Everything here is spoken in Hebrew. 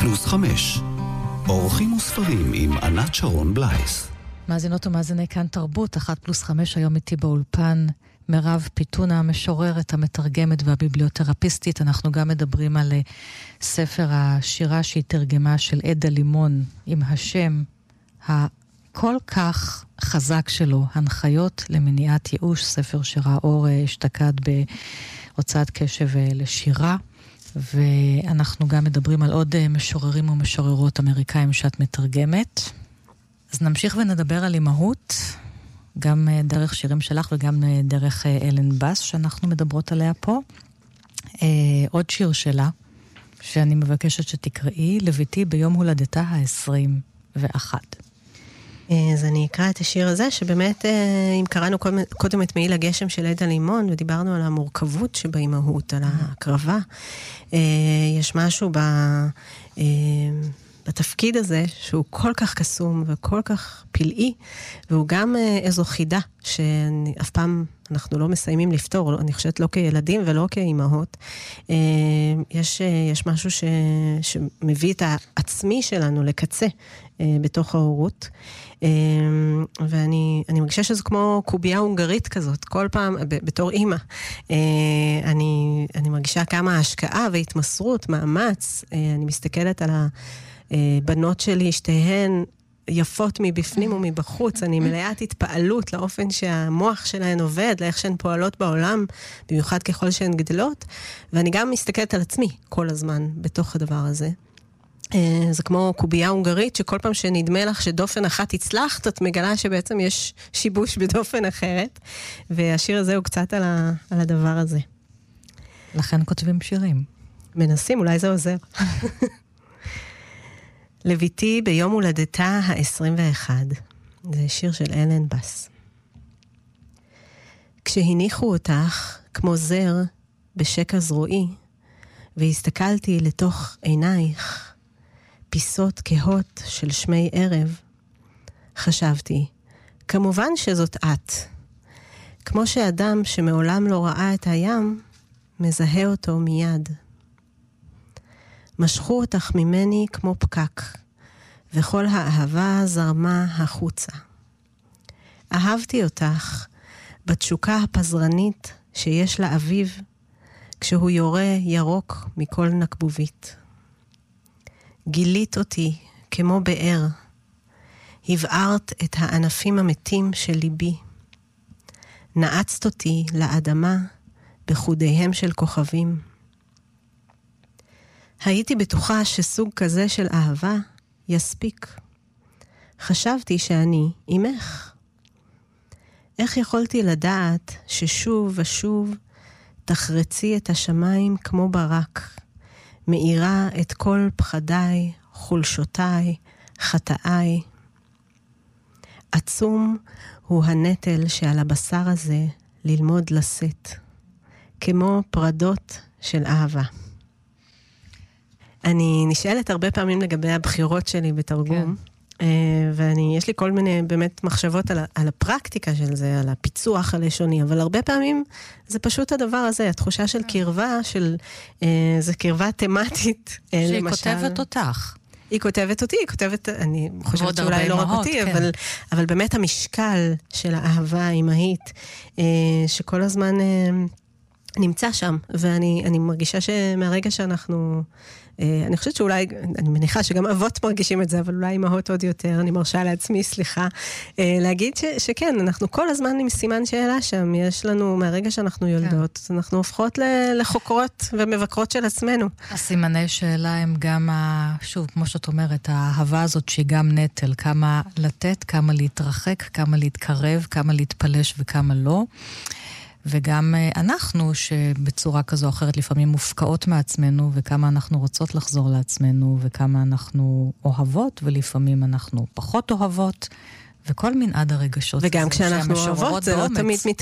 1+5 אורחים וספרים עם ענת שרון בלייס. מאזינות ומאזיני כאן תרבות 1+5 היום איתי באולפן מירב פיתונה, המשוררת, המתרגמת והביבליותרפיסטית. אנחנו גם מדברים על ספר השירה שהיא תרגמה של עדה לימון עם השם הכל כך חזק שלו, הנחיות למניעת ייאוש, ספר שראה אור אשתקד בהוצאת קשב לשירה. ואנחנו גם מדברים על עוד משוררים ומשוררות אמריקאים שאת מתרגמת. אז נמשיך ונדבר על אימהות, גם דרך שירים שלך וגם דרך אלן בס שאנחנו מדברות עליה פה. עוד שיר שלה שאני מבקשת שתקראי, לביתי ביום הולדתה ה-21. אז אני אקרא את השיר הזה, שבאמת, אם קראנו קודם את מעיל הגשם של עדה לימון, ודיברנו על המורכבות שבאימהות, על ההקרבה, יש משהו בתפקיד הזה, שהוא כל כך קסום וכל כך פלאי, והוא גם איזו חידה, שאף פעם אנחנו לא מסיימים לפתור, אני חושבת לא כילדים ולא כאימהות. יש משהו שמביא את העצמי שלנו לקצה בתוך ההורות, ואני מרגישה שזה כמו קובייה הונגרית כזאת, כל פעם, בתור אימא, אני מרגישה כמה השקעה והתמסרות, מאמץ, אני מסתכלת על הבנות שלי, שתיהן יפות מבפנים ומבחוץ, אני מלאת התפעלות לאופן שהמוח שלהן עובד, לאיך שהן פועלות בעולם, במיוחד ככל שהן גדלות, ואני גם מסתכלת על עצמי כל הזמן בתוך הדבר הזה. זה כמו קובייה הונגרית, שכל פעם שנדמה לך שדופן אחת הצלחת, את מגלה שבעצם יש שיבוש בדופן אחרת, והשיר הזה הוא קצת על הדבר הזה. לכן כותבים שירים. מנסים, אולי זה עוזר. לביתי ביום הולדתה ה-21. זה שיר של אלן בס. כשהניחו אותך כמו זר בשקע זרועי, והסתכלתי לתוך עינייך, פיסות כהות של שמי ערב, חשבתי, כמובן שזאת את. כמו שאדם שמעולם לא ראה את הים, מזהה אותו מיד. משכו אותך ממני כמו פקק, וכל האהבה זרמה החוצה. אהבתי אותך בתשוקה הפזרנית שיש לאביב, כשהוא יורה ירוק מכל נקבובית. גילית אותי כמו באר, הבערת את הענפים המתים של ליבי. נעצת אותי לאדמה בחודיהם של כוכבים. הייתי בטוחה שסוג כזה של אהבה יספיק. חשבתי שאני אימך. איך יכולתי לדעת ששוב ושוב תחרצי את השמיים כמו ברק, מאירה את כל פחדיי, חולשותיי, חטאיי. עצום הוא הנטל שעל הבשר הזה ללמוד לשאת, כמו פרדות של אהבה. אני נשאלת הרבה פעמים לגבי הבחירות שלי בתרגום, ויש לי כל מיני באמת מחשבות על הפרקטיקה של זה, על הפיצוח הלשוני, אבל הרבה פעמים זה פשוט הדבר הזה, התחושה של קרבה, זה קרבה תמטית. שהיא כותבת אותך. היא כותבת אותי, היא כותבת, אני חושבת שאולי לא רק אותי, אבל באמת המשקל של האהבה האימהית, שכל הזמן נמצא שם, ואני מרגישה שמהרגע שאנחנו, אני חושבת שאולי, אני מניחה שגם אבות מרגישים את זה, אבל אולי אמהות עוד יותר, אני מרשה לעצמי, סליחה, להגיד שכן, אנחנו כל הזמן עם סימן שאלה שם, יש לנו, מהרגע שאנחנו יולדות, אנחנו הופכות לחוקרות ומבקרות של עצמנו. הסימני שאלה הם גם, שוב, כמו שאת אומרת, האהבה הזאת שהיא גם נטל, כמה לתת, כמה להתרחק, כמה להתקרב, כמה להתפלש וכמה לא. וגם אנחנו שבצורה כזו או אחרת לפעמים מופקעות מעצמנו, וכמה אנחנו רוצות לחזור לעצמנו, וכמה אנחנו אוהבות, ולפעמים אנחנו פחות אוהבות, וכל מנעד הרגשות. וגם כשאנחנו אוהבות זה לא תמיד